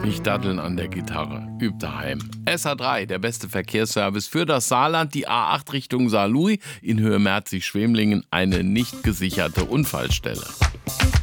Nicht daddeln an der Gitarre, übt daheim. SA3, der beste Verkehrsservice für das Saarland, die A8 Richtung Saarlouis, in Höhe Merzig-Schwemlingen eine nicht gesicherte Unfallstelle.